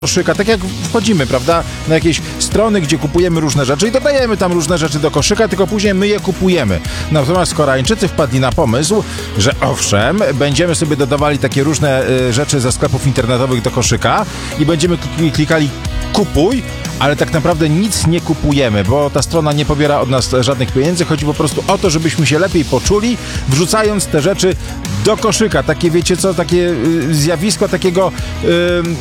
koszyka, tak jak wchodzimy, prawda, na jakieś strony, gdzie kupujemy różne rzeczy i dodajemy tam różne rzeczy do koszyka, tylko później my je kupujemy. Natomiast Koreańczycy wpadli na pomysł, że owszem, będziemy sobie dodawali takie różne rzeczy ze sklepów internetowych do koszyka i będziemy klikali kupuj, ale tak naprawdę nic nie kupujemy, bo ta strona nie pobiera od nas żadnych pieniędzy. Chodzi po prostu o to, żebyśmy się lepiej poczuli, wrzucając te rzeczy do koszyka. Takie, wiecie co, takie zjawisko takiego